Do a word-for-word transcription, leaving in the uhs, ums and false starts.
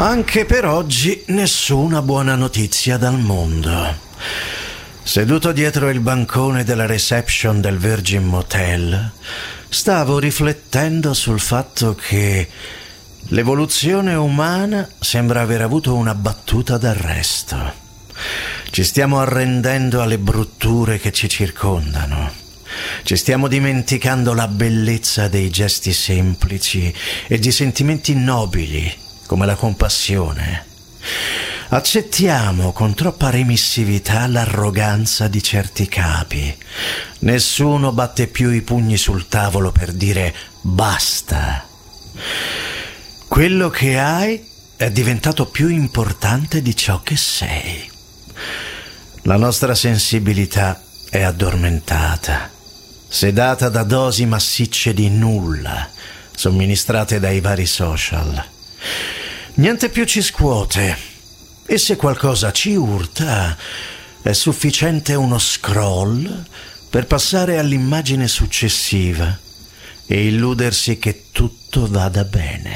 Anche per oggi nessuna buona notizia dal mondo. Seduto dietro il bancone della reception del Virgin Motel, stavo riflettendo sul fatto che l'evoluzione umana sembra aver avuto una battuta d'arresto. Ci stiamo arrendendo alle brutture che ci circondano. Ci stiamo dimenticando la bellezza dei gesti semplici e di sentimenti nobili come la compassione. Accettiamo con troppa remissività l'arroganza di certi capi. Nessuno batte più i pugni sul tavolo per dire basta. Quello che hai è diventato più importante di ciò che sei. La nostra sensibilità è addormentata, sedata da dosi massicce di nulla, somministrate dai vari social. Niente più ci scuote, e se qualcosa ci urta, è sufficiente uno scroll per passare all'immagine successiva e illudersi che tutto vada bene.